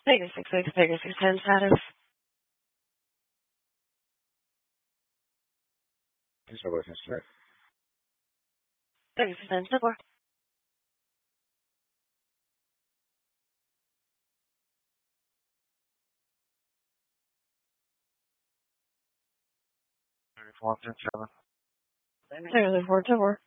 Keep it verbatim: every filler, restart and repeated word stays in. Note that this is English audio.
Vegas six six, Vegas six ten status. Vegas Vegas six ten four. Four ten seven. Zero four two four.